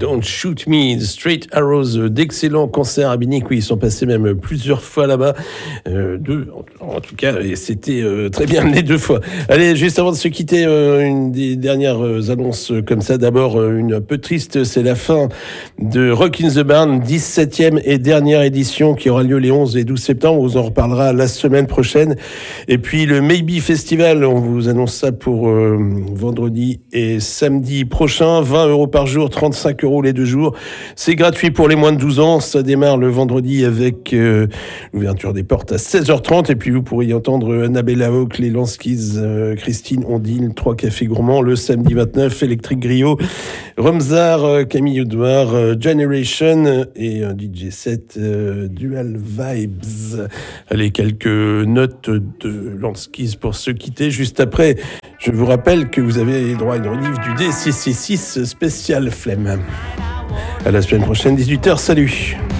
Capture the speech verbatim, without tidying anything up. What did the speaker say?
Don't Shoot Me, Straight Arrows, d'excellents concerts à Binic, oui, ils sont passés même plusieurs fois là-bas, euh, deux en, en tout cas, et c'était euh, très bien les deux fois. Allez, juste avant de se quitter, euh, une des dernières euh, annonces euh, comme ça, d'abord euh, une un peu triste, c'est la fin de Rock in the Barn, dix-septième et dernière édition qui aura lieu les onze et douze septembre, on vous en reparlera la semaine prochaine, et puis le Maybe Festival, on vous annonce ça pour euh, vendredi et samedi prochain, vingt euros par jour, trente-cinq euros les deux jours. C'est gratuit pour les moins de douze ans. Ça démarre le vendredi avec euh, l'ouverture des portes à seize heures trente. Et puis vous pourrez y entendre Annabella Hawk, les Lanskis, euh, Christine Ondine, Trois Cafés Gourmands. Le samedi vingt-neuf, Electric Griot, Romzar, euh, Camille Audouard, euh, Generation et un D J set euh, Dual Vibes. Allez, quelques notes de Lanskis pour se quitter. Juste après, je vous rappelle que vous avez droit à une relive du D six six six spécial Flemme. À la semaine prochaine, dix-huit heures. Salut.